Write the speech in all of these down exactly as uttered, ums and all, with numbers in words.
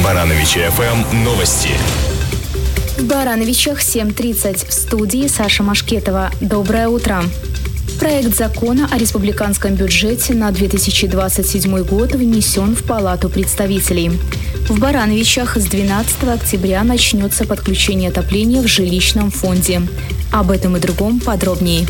Барановичи эф эм новости. В Барановичах семь тридцать. В студии Саша Машкетова. Доброе утро. Проект закона о республиканском бюджете на две тысячи двадцать седьмой год внесен в Палату представителей. В Барановичах с двенадцатого октября начнется подключение отопления в жилищном фонде. Об этом и другом подробнее.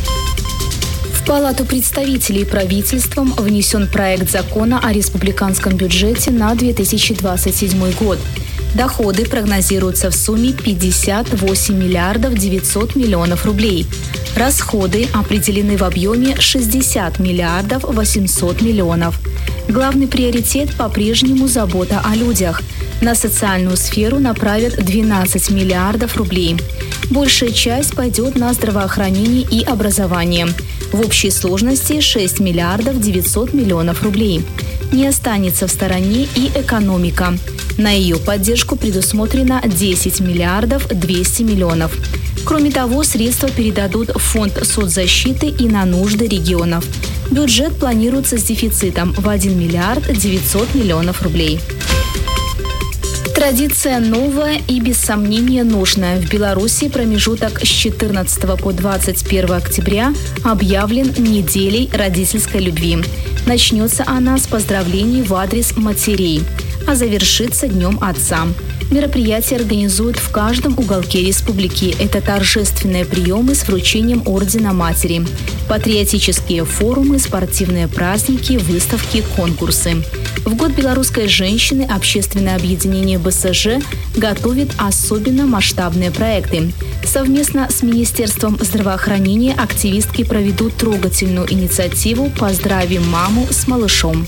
В Палату представителей правительством внесен проект закона о республиканском бюджете на две тысячи двадцать седьмой год. Доходы прогнозируются в сумме пятьдесят восемь миллиардов девятьсот миллионов рублей. Расходы определены в объеме шестьдесят миллиардов восемьсот миллионов. Главный приоритет по-прежнему забота о людях. На социальную сферу направят двенадцать миллиардов рублей. Большая часть пойдет на здравоохранение и образование. В общей сложности шесть миллиардов девятьсот миллионов рублей. Не останется в стороне и экономика. На ее поддержку предусмотрено десять миллиардов двести миллионов. Кроме того, средства передадут в Фонд соцзащиты и на нужды регионов. Бюджет планируется с дефицитом в один миллиард девятьсот миллионов рублей. Традиция новая и, без сомнения, нужная. В Беларуси промежуток с четырнадцатого по двадцать первое октября объявлен неделей родительской любви. Начнется она с поздравлений в адрес матерей, а завершится Днем отца. Мероприятие организуют в каждом уголке республики. Это торжественные приемы с вручением ордена матери, патриотические форумы, спортивные праздники, выставки, конкурсы. В год белорусской женщины общественное объединение бэ эс жэ готовит особенно масштабные проекты. Совместно с Министерством здравоохранения активистки проведут трогательную инициативу «Поздравим маму с малышом».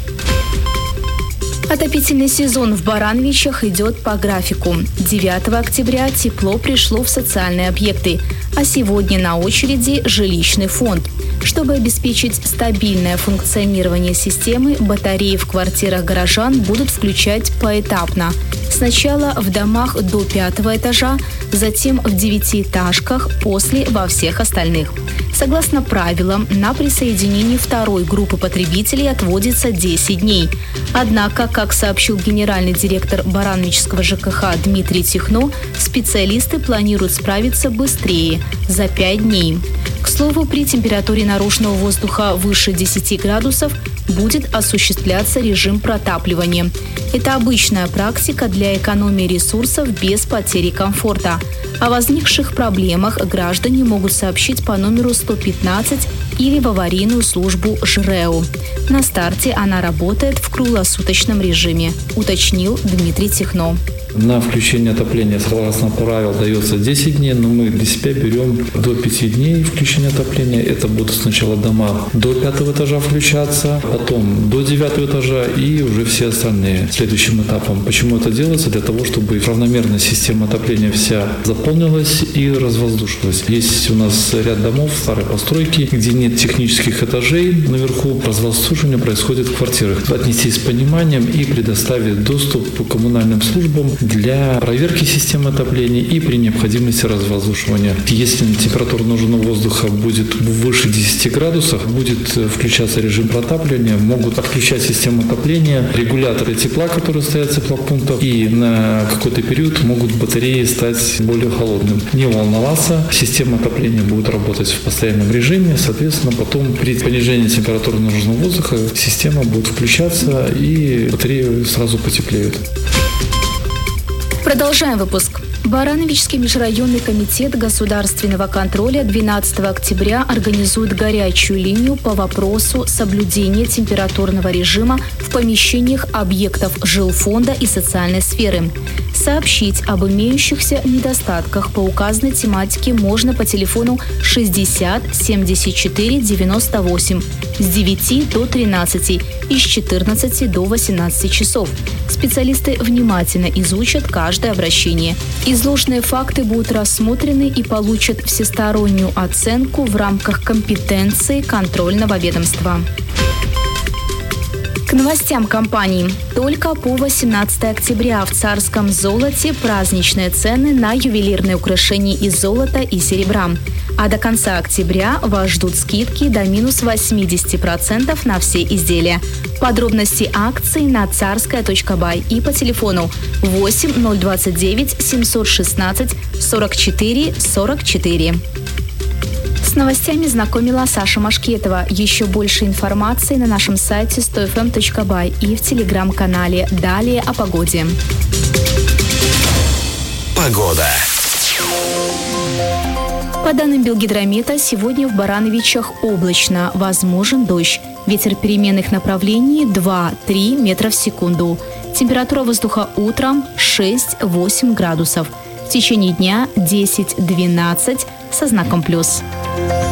Отопительный сезон в Барановичах идет по графику. девятого октября тепло пришло в социальные объекты, а сегодня на очереди жилищный фонд. Чтобы обеспечить стабильное функционирование системы, батареи в квартирах горожан будут включать поэтапно. Сначала в домах до пятого этажа, затем в девятиэтажках, после во всех остальных. Согласно правилам, на присоединение второй группы потребителей отводится десять дней. Однако, как сообщил генеральный директор Барановичского жэ ка ха Дмитрий Тихно, специалисты планируют справиться быстрее – за пять дней. К слову, при температуре наружного воздуха выше десяти градусов будет осуществляться режим протапливания. Это обычная практика для экономии ресурсов без потери комфорта. О возникших проблемах граждане могут сообщить по номеру сто пятнадцать или в аварийную службу ЖРЭУ. На старте она работает в круглосуточном режиме, уточнил Дмитрий Тихно. На включение отопления, согласно правил, дается десять дней, но мы для себя берем до пяти дней включения отопления. Это будут сначала дома до пятого этажа включаться, потом до девятого этажа и уже все остальные следующим этапом. Почему это делается? Для того, чтобы равномерная система отопления вся заполнилась и развоздушилась. Есть у нас ряд домов старой постройки, где нет технических этажей наверху, развоздушивание происходит в квартирах. Отнестись с пониманием и предоставить доступ к коммунальным службам для проверки системы отопления и при необходимости развоздушивания. Если температура наружного воздуха будет выше десяти градусов, будет включаться режим протапливания, могут отключать систему отопления, регуляторы тепла, которые стоят в теплопунктах, и на какой-то период могут батареи стать более холодными. Не волноваться, система отопления будет работать в постоянном режиме, соответственно, потом при понижении температуры наружного воздуха система будет включаться и батареи сразу потеплеют. Продолжаем выпуск. Барановичский межрайонный комитет государственного контроля двенадцатого октября организует горячую линию по вопросу соблюдения температурного режима в помещениях объектов жилфонда и социальной сферы. Сообщить об имеющихся недостатках по указанной тематике можно по телефону шестьдесят семьдесят четыре девяносто восемь с девяти до тринадцати и с четырнадцати до восемнадцати часов. Специалисты внимательно изучат каждое обращение. Изложенные факты будут рассмотрены и получат всестороннюю оценку в рамках компетенции контрольного ведомства. К новостям компаний. Только по восемнадцатое октября в Царском золоте праздничные цены на ювелирные украшения из золота и серебра. А до конца октября вас ждут скидки до минус восемьдесят процентов на все изделия. Подробности акций на царская точка бай и по телефону восемь ноль двадцать девять семьсот шестнадцать сорок четыре сорок четыре. С новостями знакомила Саша Машкетова. Еще больше информации на нашем сайте сто эф эм точка бай и в телеграм-канале. Далее о погоде. Погода. По данным Белгидромета, сегодня в Барановичах облачно, возможен дождь. Ветер переменных направлений два-три метра в секунду. Температура воздуха утром шесть-восемь градусов. В течение дня десять-двенадцать со знаком плюс.